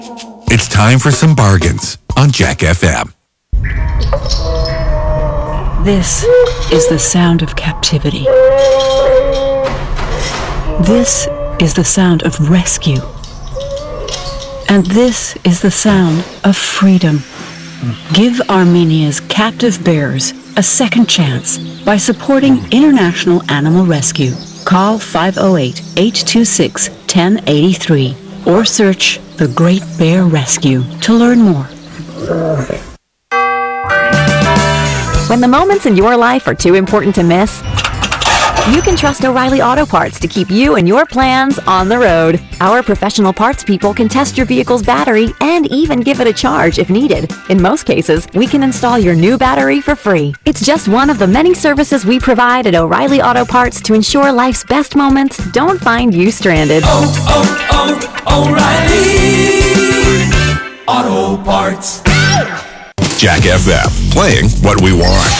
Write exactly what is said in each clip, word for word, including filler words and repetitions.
It's time for some bargains on Jack F M. This is the sound of captivity. This is the sound of rescue. And this is the sound of freedom. Give Armenia's captive bears a second chance by supporting International Animal Rescue. Call five oh eight, eight two six, one oh eight three or search The Great Bear Rescue to learn more. When the moments in your life are too important to miss, you can trust O'Reilly Auto Parts to keep you and your plans on the road. Our professional parts people can test your vehicle's battery and even give it a charge if needed. In most cases, we can install your new battery for free. It's just one of the many services we provide at O'Reilly Auto Parts to ensure life's best moments don't find you stranded. Oh, oh, oh, O'Reilly Auto Parts. Jack F M, playing what we want.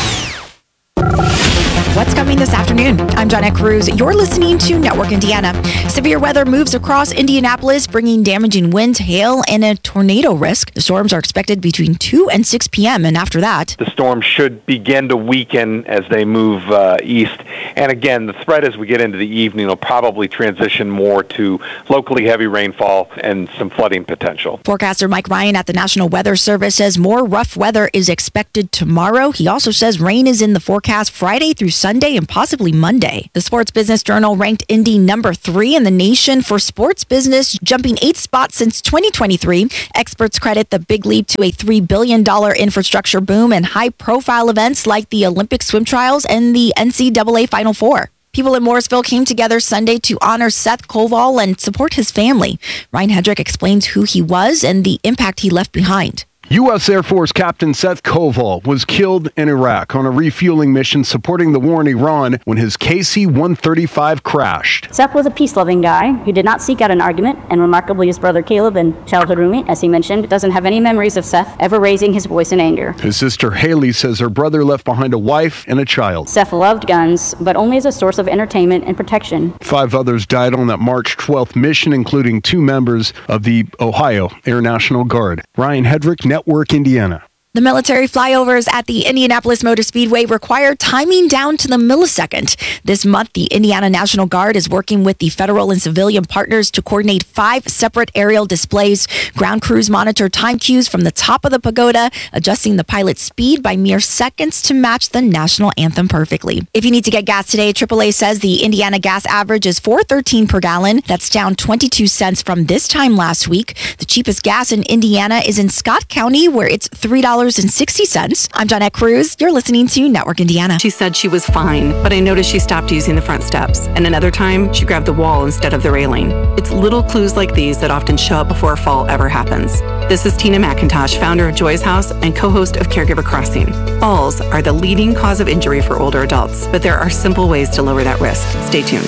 What's coming this afternoon? I'm Jonette Cruz. You're listening to Network Indiana. Severe weather moves across Indianapolis, bringing damaging wind, hail, and a tornado risk. The storms are expected between two and six p.m. and after that, the storm should begin to weaken as they move uh, east. And again, the threat as we get into the evening will probably transition more to locally heavy rainfall and some flooding potential. Forecaster Mike Ryan at the National Weather Service says more rough weather is expected tomorrow. He also says rain is in the forecast Friday through Sunday and possibly Monday. The Sports Business Journal ranked Indy number three in the nation for sports business, jumping eight spots since twenty twenty-three. Experts credit the big leap to a three billion dollars infrastructure boom and high-profile events like the Olympic swim trials and the N C double A Final Four. People in Morrisville came together Sunday to honor Seth Koval and support his family. Ryan Hedrick explains who he was and the impact he left behind. U S Air Force Captain Seth Koval was killed in Iraq on a refueling mission supporting the war in Iran when his K C one thirty-five crashed. Seth was a peace-loving guy who did not seek out an argument, and remarkably his brother Caleb, and childhood roommate, as he mentioned, doesn't have any memories of Seth ever raising his voice in anger. His sister Haley says her brother left behind a wife and a child. Seth loved guns, but only as a source of entertainment and protection. Five others died on that March twelfth mission, including two members of the Ohio Air National Guard. Ryan Hedrick, Network Indiana. The military flyovers at the Indianapolis Motor Speedway require timing down to the millisecond. This month, the Indiana National Guard is working with the federal and civilian partners to coordinate five separate aerial displays. Ground crews monitor time cues from the top of the pagoda, adjusting the pilot's speed by mere seconds to match the national anthem perfectly. If you need to get gas today, triple A says the Indiana gas average is four thirteen per gallon. That's down twenty-two cents from this time last week. The cheapest gas in Indiana is in Scott County, where it's three dollars and sixty cents. I'm Jonette Cruz. You're listening to Network Indiana. She said she was fine, but I noticed she stopped using the front steps. And another time, she grabbed the wall instead of the railing. It's little clues like these that often show up before a fall ever happens. This is Tina McIntosh, founder of Joy's House and co-host of Caregiver Crossing. Falls are the leading cause of injury for older adults, but there are simple ways to lower that risk. Stay tuned.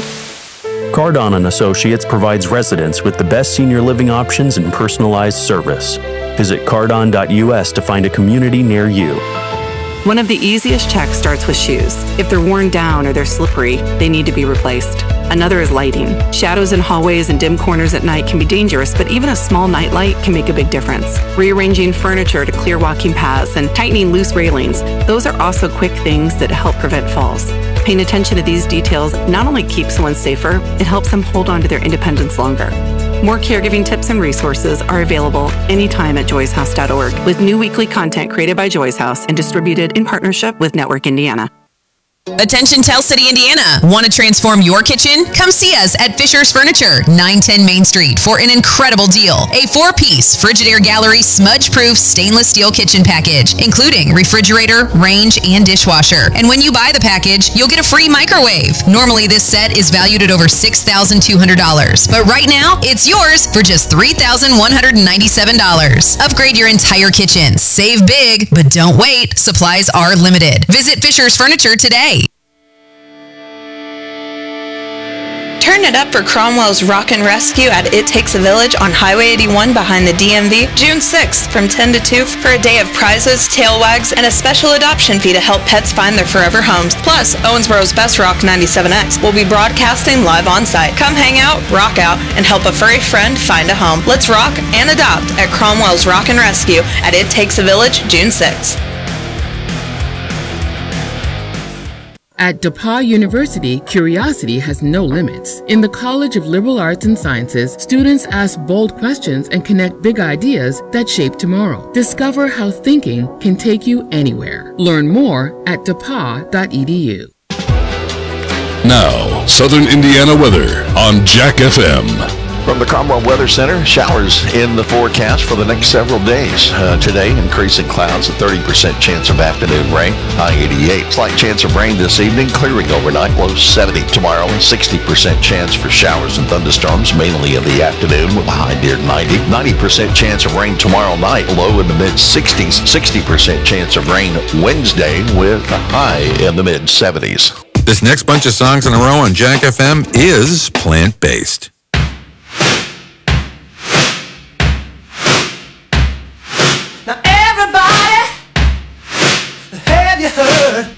Cardon and Associates provides residents with the best senior living options and personalized service. Visit cardon dot U S to find a community near you. One of the easiest checks starts with shoes. If they're worn down or they're slippery, they need to be replaced. Another is lighting. Shadows in hallways and dim corners at night can be dangerous, but even a small nightlight can make a big difference. Rearranging furniture to clear walking paths and tightening loose railings, those are also quick things that help prevent falls. Paying attention to these details not only keeps someone safer, it helps them hold on to their independence longer. More caregiving tips and resources are available anytime at joys house dot org, with new weekly content created by Joy's House and distributed in partnership with Network Indiana. Attention Tell City, Indiana. Want to transform your kitchen? Come see us at Fisher's Furniture, nine ten Main Street for an incredible deal. A four-piece Frigidaire Gallery smudge-proof stainless steel kitchen package, including refrigerator, range, and dishwasher. And when you buy the package, you'll get a free microwave. Normally, this set is valued at over six thousand two hundred dollars, but right now, it's yours for just three thousand one hundred ninety-seven dollars. Upgrade your entire kitchen. Save big, but don't wait. Supplies are limited. Visit Fisher's Furniture today. Turn it up for Cromwell's Rock and Rescue at It Takes a Village on Highway eighty-one behind the D M V, June sixth from ten to two for a day of prizes, tail wags, and a special adoption fee to help pets find their forever homes. Plus, Owensboro's Best Rock ninety-seven X will be broadcasting live on site. Come hang out, rock out, and help a furry friend find a home. Let's rock and adopt at Cromwell's Rock and Rescue at It Takes a Village, June sixth. At DePauw University, curiosity has no limits. In the College of Liberal Arts and Sciences, students ask bold questions and connect big ideas that shape tomorrow. Discover how thinking can take you anywhere. Learn more at depaw dot e d u. Now, Southern Indiana weather on Jack F M. From the Cromwell Weather Center, showers in the forecast for the next several days. Uh, today, increasing clouds, a thirty percent chance of afternoon rain, high eighty-eight. Slight chance of rain this evening, clearing overnight, low seventy. Tomorrow, sixty percent chance for showers and thunderstorms, mainly in the afternoon with a high near ninety. ninety percent chance of rain tomorrow night, low in the mid-sixties. sixty percent chance of rain Wednesday with a high in the mid-seventies. This next bunch of songs in a row on Jack F M is plant-based. Now everybody, have you heard